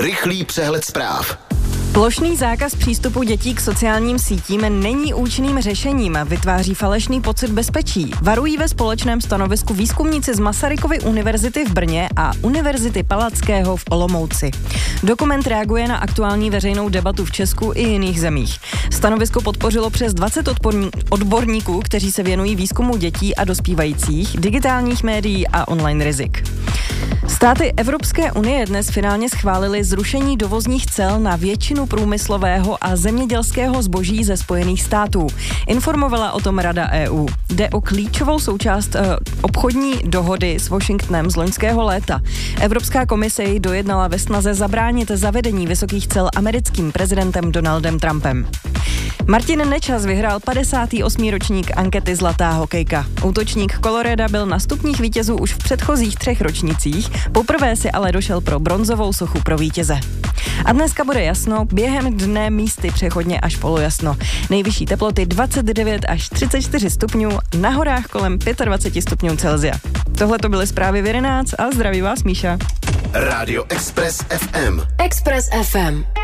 Rychlý přehled zpráv. Plošný zákaz přístupu dětí k sociálním sítím není účinným řešením, vytváří falešný pocit bezpečí. Varují ve společném stanovisku výzkumníci z Masarykovy univerzity v Brně a Univerzity Palackého v Olomouci. Dokument reaguje na aktuální veřejnou debatu v Česku i jiných zemích. Stanovisko podpořilo přes 20 odborníků, kteří se věnují výzkumu dětí a dospívajících, digitálních médií a online rizik. Státy Evropské unie dnes finálně schválily zrušení dovozních cel na většinu průmyslového a zemědělského zboží ze Spojených států. Informovala o tom Rada EU. Jde o klíčovou součást obchodní dohody s Washingtonem z loňského léta. Evropská komise ji dojednala ve snaze zabránit zavedení vysokých cel americkým prezidentem Donaldem Trumpem. Martin Nečas vyhrál 58. ročník ankety Zlatá hokejka. Útočník Colorada byl na stupních vítězů už v předchozích 3 ročnících, poprvé si ale došel pro bronzovou sochu pro vítěze. A dneska bude jasno, během dne místy přechodně až polojasno. Nejvyšší teploty 29 až 34 stupňů, na horách kolem 25 stupňů Celsia. Tohle to byly zprávy v 11 a zdraví vás Míša. Rádio Express FM. Express FM.